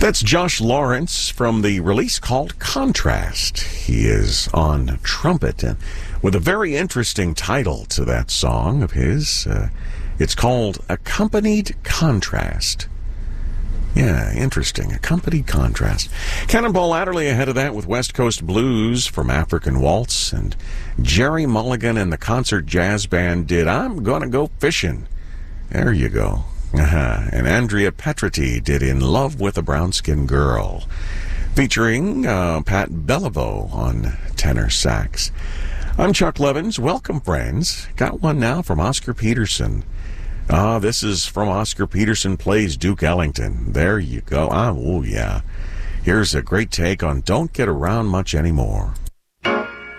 That's Josh Lawrence from the release called Contrast. He is on trumpet and with a very interesting title to that song of his. It's called Accompanied Contrast. Yeah, interesting. Accompanied Contrast. Cannonball Adderley ahead of that with West Coast Blues from African Waltz, and Jerry Mulligan and the Concert Jazz Band did I'm Gonna Go Fishing. There you go. And Andrea Petriti did In Love with a Brown-Skinned Girl, featuring Pat Beliveau on tenor sax. I'm Chuck Levins. Welcome, friends. Got one now from Oscar Peterson. This is from Oscar Peterson Plays Duke Ellington. There you go. Oh, yeah. Here's a great take on Don't Get Around Much Anymore.